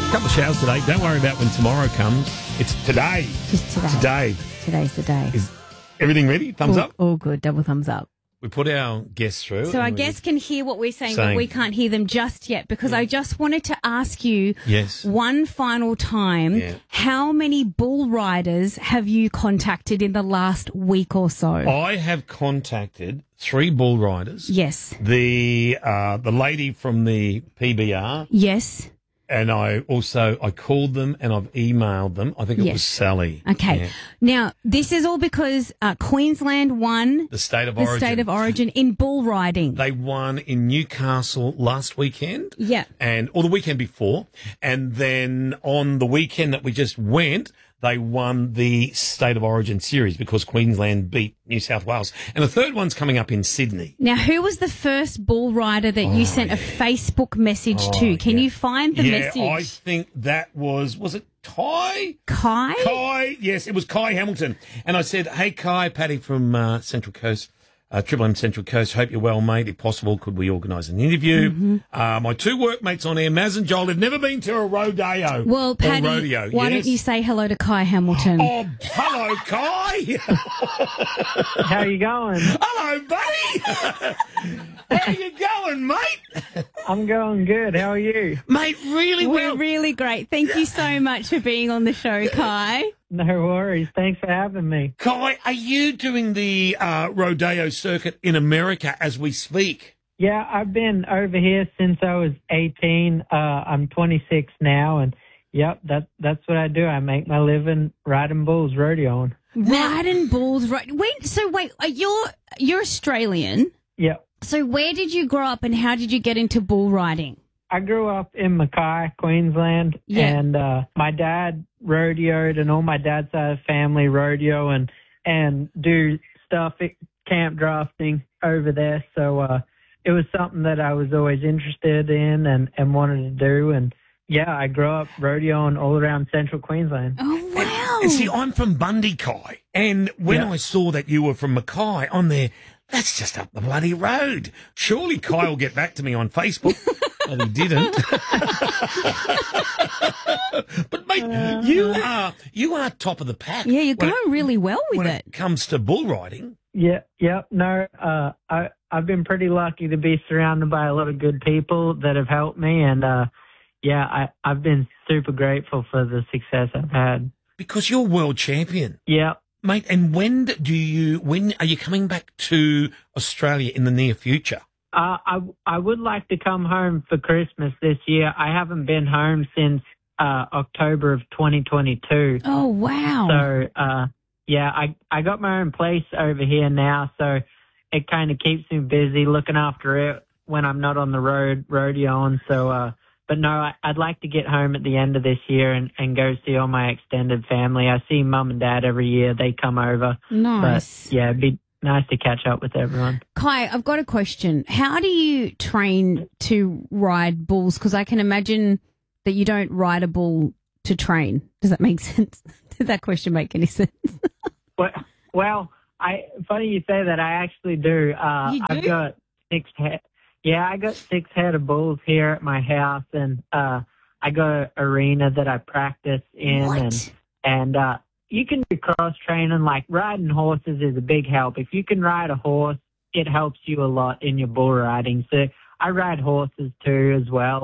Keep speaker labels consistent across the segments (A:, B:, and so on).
A: couple of showers today. Don't worry about when tomorrow comes. It's today.
B: Just today.
A: Today.
B: Today's the day.
A: Is everything ready? Thumbs up?
B: All good. Double thumbs up.
A: We put our guests through.
B: So our guests can hear what we're saying, but we can't hear them just yet because I just wanted to ask you one final time, how many bull riders have you contacted in the last week or so?
A: I have contacted 3 bull riders.
B: Yes.
A: The lady from the PBR.
B: Yes.
A: And I called them and I've emailed them. I think it was Sally.
B: Okay.
A: Yeah.
B: Now, this is all because Queensland won
A: the State of
B: Origin in bull riding.
A: They won in Newcastle last weekend.
B: Yeah.
A: Or the weekend before. And then on the weekend that we just went, they won the State of Origin series because Queensland beat New South Wales. And the third one's coming up in Sydney.
B: Now, who was the first bull rider that you sent a Facebook message to? Can you find the message?
A: Yeah, I think that was it Kai?
B: Kai?
A: Kai, yes, it was Kai Hamilton. And I said, hey, Kai, Paddy from Central Coast. Triple M Central Coast, hope you're well, mate. If possible, could we organise an interview? Mm-hmm. My 2 workmates on air, Maz and Joel, have never been to a rodeo.
B: Well, Paddy,
A: rodeo,
B: why don't you say hello to Kai Hamilton?
A: Oh, hello, Kai.
C: How you going?
A: Hello, buddy. How you going, mate?
C: I'm going good. How are you?
A: Mate, really well.
B: We're really great. Thank you so much for being on the show, Kai.
C: No worries. Thanks for having me.
A: Kai, are you doing the rodeo circuit in America as we speak?
C: Yeah, I've been over here since I was 18. I'm 26 now, and yep, that's what I do. I make my living riding bulls, rodeoing.
B: Riding bulls, wait, you're Australian?
C: Yep.
B: So where did you grow up and how did you get into bull riding?
C: I grew up in Mackay, Queensland, and my dad rodeoed, and all my dad's side of the family rodeo and do stuff at camp drafting over there. So it was something that I was always interested in and wanted to do. And yeah, I grew up rodeoing all around central Queensland.
B: Oh, wow.
A: And see, I'm from Bundy, Kai, and when I saw that you were from Mackay, I'm there. That's just up the bloody road. Surely Kai will get back to me on Facebook. And he didn't. But, mate, you are top of the pack.
B: Yeah, you're going really well with
A: when it comes to bull riding.
C: Yeah, no, I've been pretty lucky to be surrounded by a lot of good people that have helped me. And, I've been super grateful for the success I've had.
A: Because you're world champion.
C: Yeah.
A: Mate, and when are you coming back to Australia in the near future?
C: I would like to come home for Christmas this year. I haven't been home since October of 2022.
B: Oh, wow.
C: So, I got my own place over here now, so it kind of keeps me busy looking after it when I'm not on the road rodeoing. So, but no, I'd like to get home at the end of this year and go see all my extended family. I see Mum and Dad every year. They come over.
B: Nice.
C: But, yeah, it'd be nice to catch up with everyone.
B: Kai, I've got a question. How do you train to ride bulls? Because I can imagine that you don't ride a bull to train. Does that make sense? Does that question make any sense?
C: Well, funny you say that. I actually do.
B: You do?
C: I've got 6 head. Yeah, I got 6 head of bulls here at my house, and I got an arena that I practice in.
B: What?
C: And you can do cross training, like riding horses is a big help. If you can ride a horse, it helps you a lot in your bull riding. So I ride horses too as well,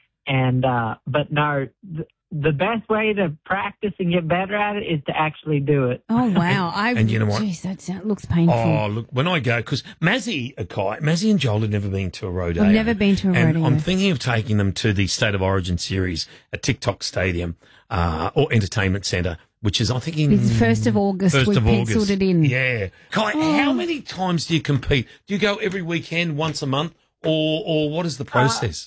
C: but no, the best way to practice and get better at it is to actually do it.
B: Oh, wow.
A: And you know what?
B: Geez, that looks painful.
A: Oh, look, when I go, because Mazzy and Joel have never been to a rodeo.
B: I've never been to a
A: and
B: rodeo.
A: I'm thinking of taking them to the State of Origin series at TikTok Stadium or Entertainment Centre, which is, I think, in...
B: It's 1st of August. We've penciled it in.
A: Yeah. Kai, how many times do you compete? Do you go every weekend, once a month, or what is the process?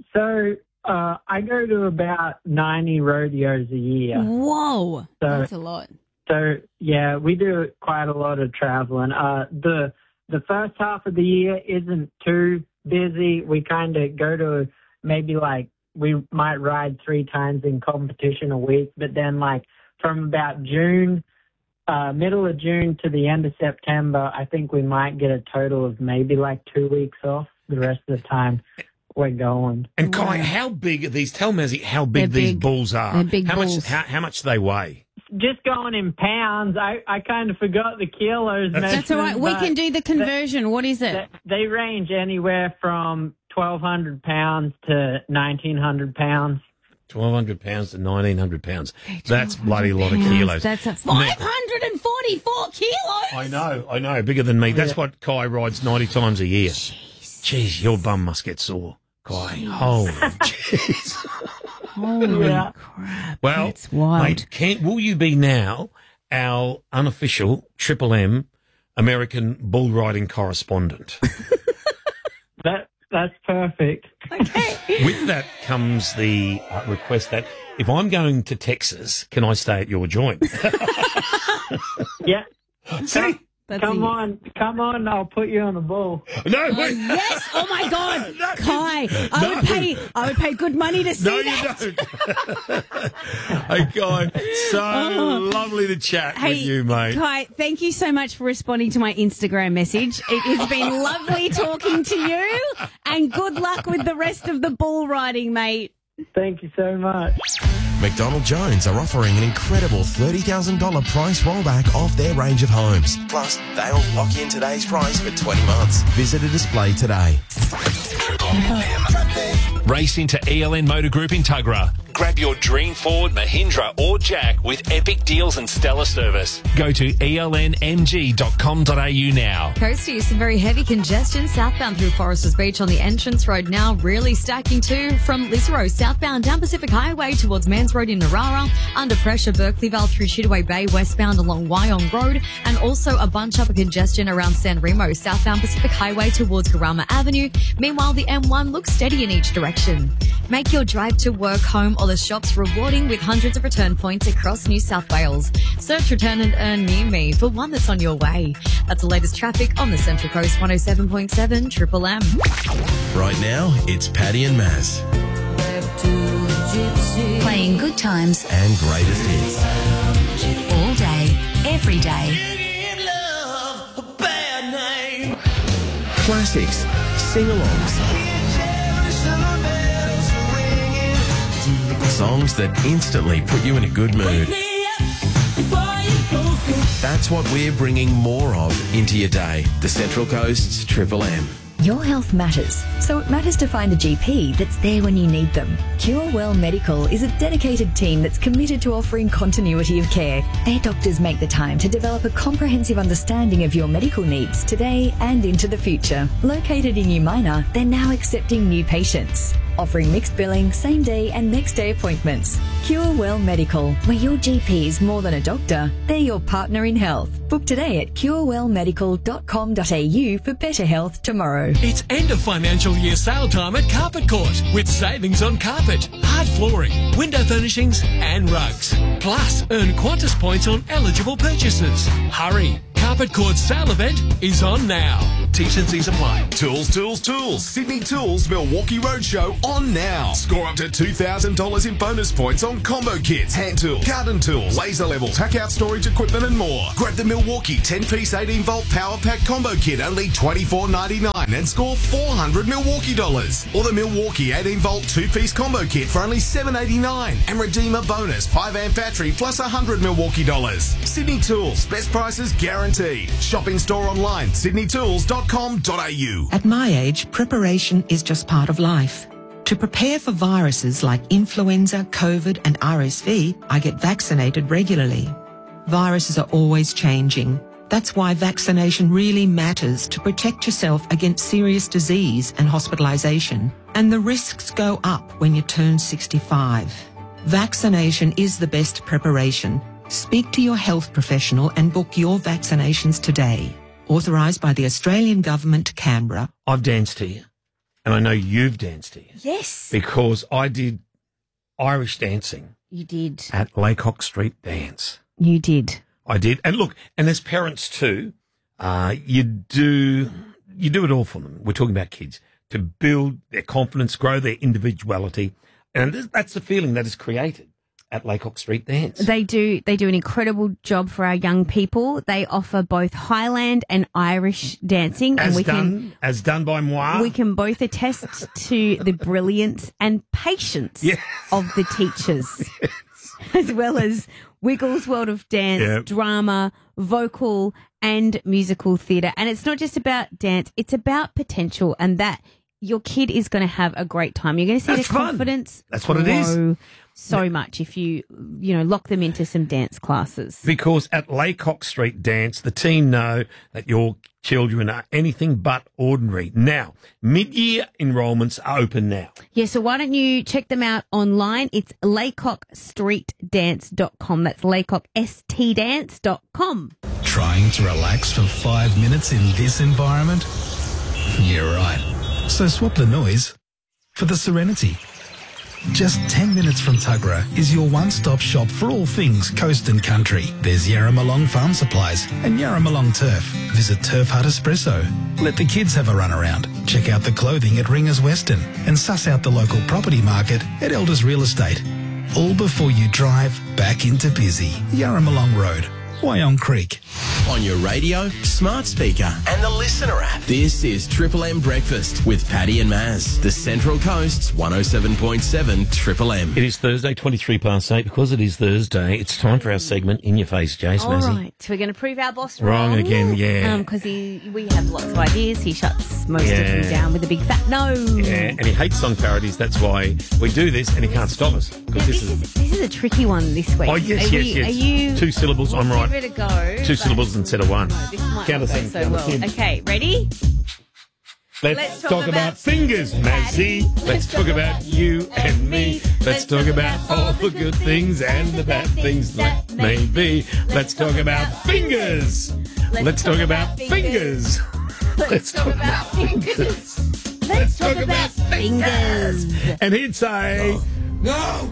C: I go to about 90 rodeos a year.
B: Whoa. That's a lot.
C: So, yeah, we do quite a lot of traveling. The first half of the year isn't too busy. We kind of go to maybe we might ride 3 times in competition a week, but then from about June, middle of June to the end of September, I think we might get a total of maybe 2 weeks off. The rest of the time, we're going.
A: And Kai, how big are these? Tell Mazzy how big these bulls are.
B: They're big
A: bulls.
B: Much?
A: How much do they weigh?
C: Just going in pounds. I kind of forgot the kilos.
B: That's all right. We can do the conversion. What is it?
C: They range anywhere from 1,200 pounds to 1,900 pounds.
A: 1,200 pounds to 1,900 pounds. That's bloody lot of kilos.
B: That's 544 kilos.
A: I know. Bigger than me. That's what Kai rides 90 times a year. Jeez, your bum must get sore, Kai. Holy jeez.
B: Holy crap.
A: Well,
B: that's wild.
A: Mate, will you be now our unofficial Triple M American bull riding correspondent?
C: That's perfect.
B: Okay.
A: With that comes the request that if I'm going to Texas, can I stay at your joint?
C: Yeah.
A: See?
C: Come on, I'll put you on the bull.
A: No, wait.
B: Yes. Oh my God. No, Kai, I would pay good money to see that.
A: No, you don't. Hey, Kai, so lovely to chat with you, mate.
B: Kai, thank you so much for responding to my Instagram message. It has been lovely talking to you, and good luck with the rest of the bull riding, mate.
C: Thank you so much.
D: McDonald Jones are offering an incredible $30,000 price rollback off their range of homes. Plus, they'll lock in today's price for 20 months. Visit a display today.
E: Race into ELN Motor Group in Tuggerah. Grab your dream Ford, Mahindra or Jack with epic deals and stellar service. Go to elnmg.com.au now.
F: Coastie, some very heavy congestion southbound through Foresters Beach on the entrance road now, really stacking too from Lisaro southbound down Pacific Highway towards Mans Road in Narara. Under pressure, Berkeleyville through Chitaway Bay westbound along Wyong Road, and also a bunch up of congestion around San Remo southbound Pacific Highway towards Karama Avenue. Meanwhile, the M1 looks steady in each direction. Make your drive to work, home or the shops rewarding with hundreds of return points across New South Wales. Search Return and Earn Near Me for one that's on your way. That's the latest traffic on the Central Coast 107.7 Triple M.
D: Right now, it's Paddy and Maz.
G: Playing good times
D: and greatest hits.
G: All day, every day.
D: Classics, sing-alongs. Songs that instantly put you in a good mood. That's what we're bringing more of into your day. The Central Coast's Triple M.
H: Your health matters, so it matters to find a GP that's there when you need them. Cure Well Medical is a dedicated team that's committed to offering continuity of care. Their doctors make the time to develop a comprehensive understanding of your medical needs today and into the future. Located in Umina, they're now accepting new patients, offering mixed billing, same-day and next-day appointments. Cure Well Medical, where your GP is more than a doctor, they're your partner in health. Book today at curewellmedical.com.au for better health tomorrow.
I: It's end of financial year sale time at Carpet Court with savings on carpet, hard flooring, window furnishings and rugs. Plus, earn Qantas points on eligible purchases. Hurry! Carpet Court's sale event is on now. T's and C's apply.
J: Tools. Sydney Tools Milwaukee Roadshow on now. Score up to $2,000 in bonus points on combo kits, hand tools, garden tools, laser levels, hack out storage equipment and more. Grab the Milwaukee 10-piece 18-volt power pack combo kit, only $24.99 and score $400 Milwaukee dollars. Or the Milwaukee 18-volt 2-piece combo kit for only $7.89 and redeem a bonus 5-amp battery plus $100 Milwaukee dollars. Sydney Tools, best prices guaranteed. Shop in store online, sydneytools.com.au.
K: At my age, preparation is just part of life. To prepare for viruses like influenza, COVID and RSV, I get vaccinated regularly. Viruses are always changing. That's why vaccination really matters to protect yourself against serious disease and hospitalisation. And the risks go up when you turn 65. Vaccination is the best preparation. Speak to your health professional and book your vaccinations today. Authorised by the Australian Government, Canberra.
A: I've danced here, and I know you've danced here.
B: Yes.
A: Because I did Irish dancing.
B: You did.
A: At Laycock Street Dance.
B: You did.
A: I did. And look, and as parents too, you do it all for them. We're talking about kids, to build their confidence, grow their individuality. And that's the feeling that is created at Laycock Street Dance.
B: They do an incredible job for our young people. They offer both Highland and Irish dancing.
A: As done by moi.
B: We can both attest to the brilliance and patience of the teachers, as well as Wiggles World of Dance, drama, vocal and musical theatre. And it's not just about dance, it's about potential, and that your kid is going to have a great time. You're going to see their confidence
A: That's what it is.
B: So much if you lock them into some dance classes.
A: Because at Laycock Street Dance, the team know that your children are anything but ordinary. Now, mid-year enrolments are open now.
B: Yeah, so why don't you check them out online? It's laycockstreetdance.com. That's laycockstdance.com.
L: Trying to relax for 5 minutes in this environment? You're right. So swap the noise for the serenity. Just 10 minutes from Tuggerah is your one-stop shop for all things coast and country. There's Yarramalong Farm Supplies and Yarramalong Turf. Visit Turf Hut Espresso. Let the kids have a run around. Check out the clothing at Ringers Western and suss out the local property market at Elders Real Estate. All before you drive back into busy Yarramalong Road, Wyong Creek.
D: On your radio, smart speaker and the Listener app. This is Triple M Breakfast with Paddy and Maz. The Central Coast's 107.7 Triple M.
A: It is Thursday, 23:08. Because it is Thursday, it's time for our segment, In Your Face, Jace,
B: All
A: Mazzy.
B: right, so we're going to prove our boss wrong.
A: Wrong again, yeah.
B: Because we have lots of ideas. He shuts most of them down with a big fat no.
A: Yeah, and he hates song parodies. That's why we do this, and he can't stop us.
B: This is a tricky one this week.
A: Oh, yes.
B: Are you
A: 2 syllables, I'm right.
B: Give it a go.
A: 2 syllables instead of 1.
B: This might
A: Count us
B: not
A: in,
B: go so
A: count
B: well.
A: us in.
B: Okay, ready?
A: Let's talk about fingers, Mazzy. Let's talk about you and me. Let's talk about all the good things and the bad things that may be. Let's talk about fingers. Let's talk about fingers. Let's talk about fingers.
B: Let's talk about fingers.
A: And he'd say,
B: No.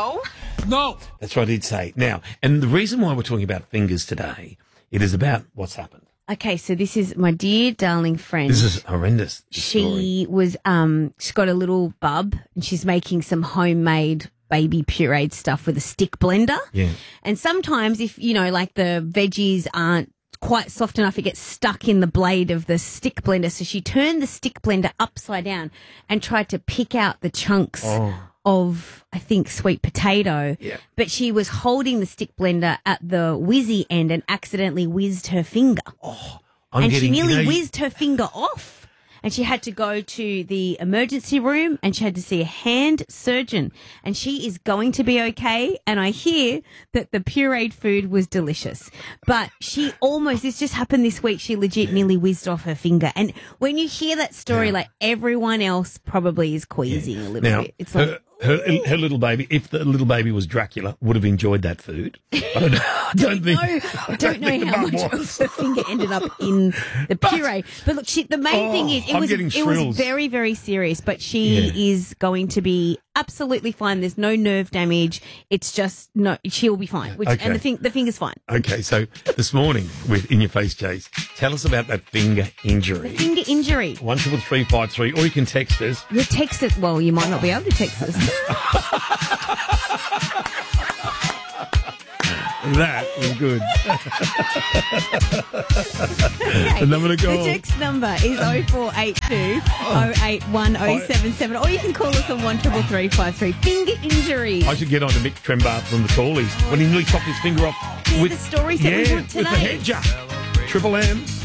A: That's what he'd say. Now, and the reason why we're talking about fingers today, it is about what's happened.
B: Okay, so this is my dear darling friend.
A: This is horrendous.
B: She was she's got a little bub and she's making some homemade baby pureed stuff with a stick blender.
A: Yeah.
B: And sometimes if, like the veggies aren't quite soft enough, it gets stuck in the blade of the stick blender. So she turned the stick blender upside down and tried to pick out the chunks of, I think, sweet potato.
A: Yeah.
B: But she was holding the stick blender at the whizzy end and accidentally whizzed her finger. She nearly whizzed her finger off. And she had to go to the emergency room and she had to see a hand surgeon. And she is going to be okay. And I hear that the pureed food was delicious. But she this just happened this week, she legit nearly whizzed off her finger. And when you hear that story, like everyone else probably is queasing a little bit. It's like...
A: Her little baby, if the little baby was Dracula, would have enjoyed that food. I don't know
B: how much of her finger ended up in the puree. But look, the main thing is it was very, very serious, but she is going to be absolutely fine. There's no nerve damage. It's just, she'll be fine. And the finger's fine.
A: Okay, so this morning with In Your Face, Jace, tell us about that finger injury.
B: The finger injury.
A: 13353, or you can text us.
B: You text it. Well, you might not be able to text us.
A: That was good.
B: Okay.
A: The number to call.
B: The text number is 0482 081 077, or you can call us on 13353. Finger injury.
A: I should get on to Mick Trembath from the Tallies when he nearly chopped his finger off.
B: The stories that we want today.
A: With the hedger. Triple M.